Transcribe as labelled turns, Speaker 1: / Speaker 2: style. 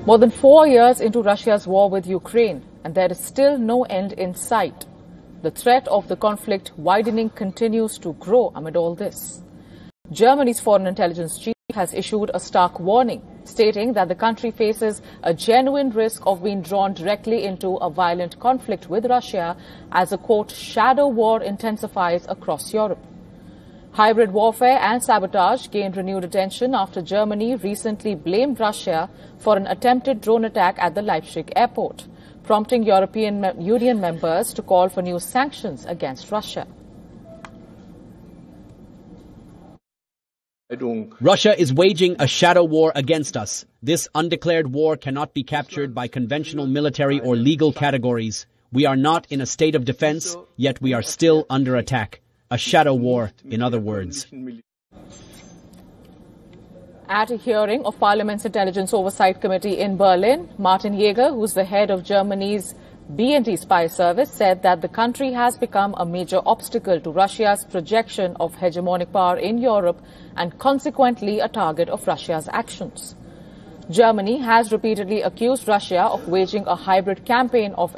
Speaker 1: More than 4 years into Russia's war with Ukraine, and there is still no end in sight. The threat of the conflict widening continues to grow amid all this. Germany's foreign intelligence chief has issued a stark warning, stating that the country faces a genuine risk of being drawn directly into a violent conflict with Russia as a, quote, shadow war intensifies across Europe. Hybrid warfare and sabotage gained renewed attention after Germany recently blamed Russia for an attempted drone attack at the Leipzig airport, prompting European Union members to call for new sanctions against Russia.
Speaker 2: Russia is waging a shadow war against us. This undeclared war cannot be captured by conventional military or legal categories. We are not in a state of defense, yet we are still under attack. A shadow war, in other words.
Speaker 1: At a hearing of Parliament's Intelligence Oversight Committee in Berlin, Martin Jäger, who's the head of Germany's BND spy service, said that the country has become a major obstacle to Russia's projection of hegemonic power in Europe and consequently a target of Russia's actions. Germany has repeatedly accused Russia of waging a hybrid campaign of